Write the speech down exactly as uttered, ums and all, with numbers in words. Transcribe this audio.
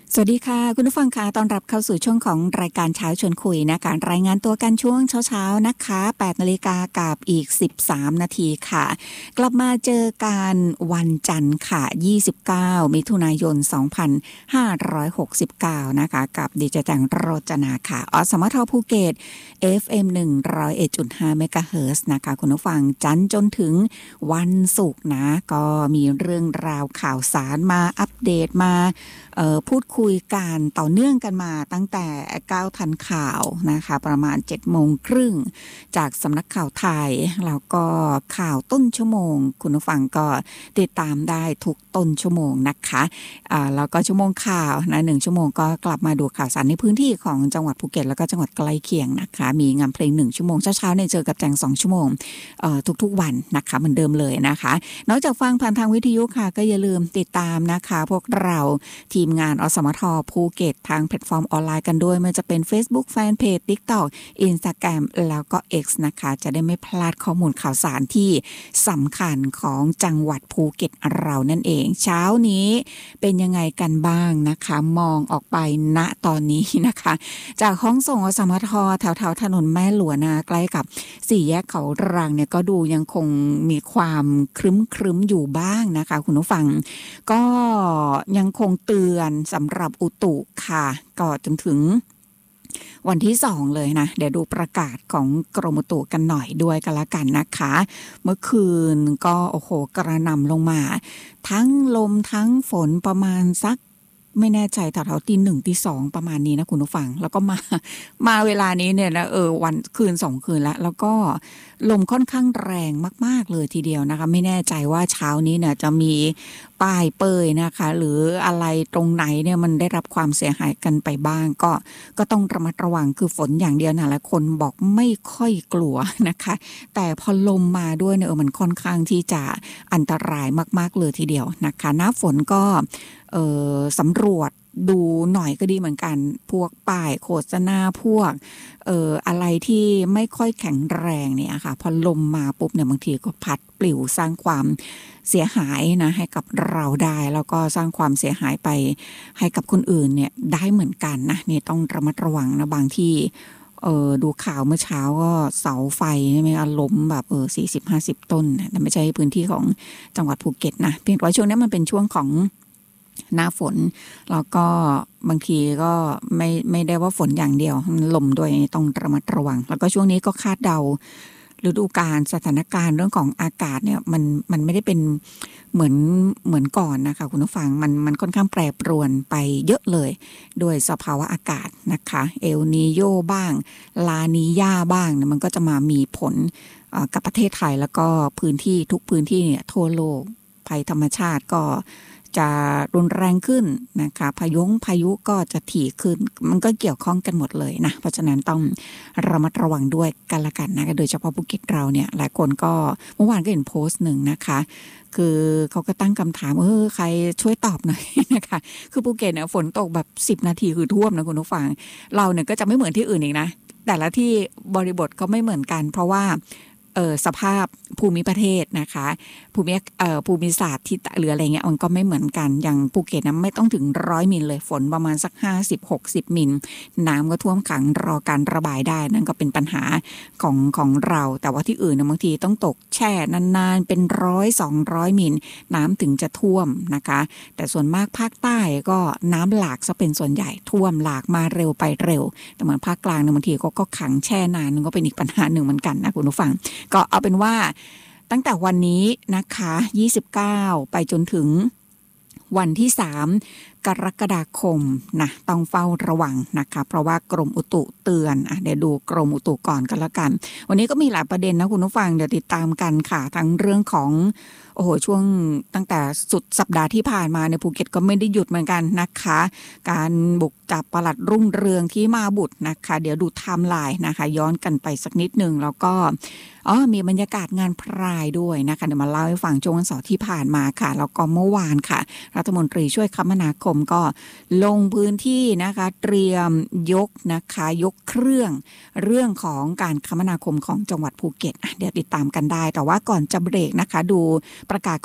สวัสดีค่ะคุณผู้ฟังค่ะต้อนรับเข้าสู่ช่วงของรายการเช้าชวนคุยนะคะรายงานตัวกันช่วงเช้าๆนะคะแปดนาฬิกากับอีกสิบสามนาทีค่ะกลับมาเจอกันวันจันทร์ค่ะยี่สิบเก้ามิถุนายนสองพันห้าร้อยหกสิบเก้านะคะกับดิจิทัลโรจนาค่ะอสมทภูเก็ต เอฟ เอ็ม หนึ่งร้อยเอ็ดจุดห้า เมกะเฮิรตซ์นะคะคุณผู้ฟังจันทร์จนถึงวันศุกร์นะก็มีเรื่องราวข่าวสารมาอัปเดตมาเอ่อพูดคุยกันต่อเนื่องกันมาตั้งแต่เก้าทันข่าวนะคะประมาณ เจ็ดโมงครึ่งจากสำนักข่าวไทยแล้วก็ข่าวต้นชั่วโมงคุณผู้ฟังก็ติดตามได้ทุกต้นชั่วโมงนะคะอ่าแล้วก็ชั่วโมงข่าวนะหนึ่งชั่วโมงก็กลับมาดูข่าวสารในพื้นที่ของจังหวัดภูเก็ตแล้วก็จังหวัดใกล้เคียงนะคะมีงานเพลงหนึ่งชั่วโมงเช้าๆเนี่ยเจอกับแจงสองชั่วโมงเอ่อทุกๆวันนะคะเหมือนเดิมเลยนะคะนอกจากฟังผ่านทางวิทยุค่ะก็อย่าลืมติดตามนะคะพวกเราทีมงานอสมทภูเก็ตทางแพลตฟอร์มออนไลน์กันด้วยไม่ว่าจะเป็น Facebook Fanpage TikTok Instagram แล้วก็ X นะคะจะได้ไม่พลาดข้อมูลข่าวสารที่สำคัญของจังหวัดภูเก็ตเรานั่นเองเช้านี้เป็นยังไงกันบ้างนะคะมองออกไปณตอนนี้นะคะจากห้องส่งอสมทแถวแถวถนนแม่หลวงนะใกล้กับสี่แยกเขารังเนี่ยก็ดูยังคงมีความครึ้มครึ้มอยู่บ้างนะคะคุณผู้ฟังก็ยังคงเตือนสำหรับอุตุค่ะก็จนถึงวันที่สองเลยนะเดี๋ยวดูประกาศของกรมอุตุกันหน่อยด้วยกันละกันนะคะเมื่อคืนก็โอ้โหกระหน่ำลงมาทั้งลมทั้งฝนประมาณสักไม่แน่ใจแถวๆตีหนึ่งตีสองประมาณนี้นะคุณผู้ฟังแล้วก็มามาเวลานี้เนี่ยนะเออวันคืนสองคืนแล้วแล้วก็ลมค่อนข้างแรงมากๆเลยทีเดียวนะคะไม่แน่ใจว่าเช้านี้เนี่ยจะมีป้ายเปยนะคะหรืออะไรตรงไหนเนี่ยมันได้รับความเสียหายกันไปบ้างก็ก็ต้องระมัดระวังคือฝนอย่างเดียวนะหลายคนบอกไม่ค่อยกลัวนะคะแต่พอลมมาด้วยเนี่ยเออมันค่อนข้างที่จะอันตรายมากๆเลยทีเดียวนะคะหน้าฝนก็เอ่อสำรวจดูหน่อยก็ดีเหมือนกันพวกป้ายโฆษณาพวกเอ่ออะไรที่ไม่ค่อยแข็งแรงเนี่ยค่ะพอลมมาปุ๊บเนี่ยบางทีก็พัดปลิวสร้างความเสียหายนะให้กับเราได้แล้วก็สร้างความเสียหายไปให้กับคนอื่นเนี่ยได้เหมือนกันนะนี่ต้องระมัดระวังนะบางที่เออดูข่าวเมื่อเช้าก็เสาไฟใช่ไหมคะล้มแบบเออสี่สิบห้าสิบต้นนะแต่ไม่ใช่พื้นที่ของจังหวัดภูเก็ตนะเพียงแต่ว่าช่วงนี้มันเป็นช่วงของหน้าฝนแล้วก็บางทีก็ไม่ไม่ได้ว่าฝนอย่างเดียวลมด้วยต้องระมัดระวังแล้วก็ช่วงนี้ก็คาดเดาฤดูกาลสถานการณ์เรื่องของอากาศเนี่ยมันมันไม่ได้เป็นเหมือนเหมือนก่อนนะคะคุณผู้ฟังมันมันค่อนข้างแปรปรวนไปเยอะเลยด้วยสภาวะอากาศนะคะเอลนีโยบ้างลานีญาบ้างเนี่ยมันก็จะมามีผลกับประเทศไทยแล้วก็พื้นที่ทุกพื้นที่เนี่ยทั่วโลกภัยธรรมชาติก็จะรุนแรงขึ้นนะคะพายุพายุก็จะถี่ขึ้นมันก็เกี่ยวข้องกันหมดเลยนะเพราะฉะนั้นต้องระมัดระวังด้วยกันละกันนะโดยเฉพาะภูเก็ตเราเนี่ยหลายคนก็เมื่อวานก็เห็นโพสต์หนึ่งนะคะคือเขาก็ตั้งคำถามเออใครช่วยตอบหน่อยนะคะคือภูเก็ตเนี่ยฝนตกแบบสิบนาทีคือท่วมนะคุณผู้ฟังเราเนี่ยก็จะไม่เหมือนที่อื่นอีกนะแต่ละที่บริบทก็ไม่เหมือนกันเพราะว่าเออสภาพภูมิประเทศนะคะภูมิเอ่อภูมิศาสตร์ที่หรืออะไรเงี้ยมันก็ไม่เหมือนกันอย่างภูเก็ตนะไม่ต้องถึงร้อยมิลเลยฝนประมาณสักห้าสิบ หกสิบมิลน้ำก็ท่วมขังรอการระบายได้นั่นก็เป็นปัญหาของของเราแต่ว่าที่อื่นนะบางทีต้องตกแช่นานๆเป็นร้อยสองร้อยมิลน้ำถึงจะท่วมนะคะแต่ส่วนมากภาคใต้ก็น้ำหลากซะเป็นส่วนใหญ่ท่วมหลากมาเร็วไปเร็วแต่เหมือนภาคกลางบางทีก็ก็ขังแช่นานนึงก็เป็นอีกปัญหาหนึ่งเหมือนกันนะคุณผู้ฟังก็เอาเป็นว่าตั้งแต่วันนี้นะคะยี่สิบเก้าไปจนถึงวันที่สามกรกฎาคมนะต้องเฝ้าระวังนะคะเพราะว่ากรมอุตุเตือนอ่ะเดี๋ยวดูกรมอุตุก่อนกันละกันวันนี้ก็มีหลายประเด็นนะคุณผู้ฟังเดี๋ยวติดตามกันค่ะทั้งเรื่องของโอ้โหช่วงตั้งแต่สุดสัปดาห์ที่ผ่านมาในภูเก็ตก็ไม่ได้หยุดเหมือนกันนะคะการบุกจับปลัดรุ่งเรืองที่มาบุตรนะคะเดี๋ยวดูไทม์ไลน์นะคะย้อนกันไปสักนิดนึงแล้วก็อ๋อมีบรรยากาศงานพรายด้วยนะคะเดี๋ยวมาเล่าให้ฟังช่วงวันเสาร์ที่ผ่านมาค่ะแล้วก็เมื่อวานค่ะรัฐมนตรีช่วยคมนาคมก็ลงพื้นที่นะคะเตรียมยกนะคะยกเครื่องเรื่องของการคมนาคมของจังหวัดภูเก็ตเดี๋ยวติดตามกันได้แต่ว่าก่อนจะเบรกนะคะดูประกาศ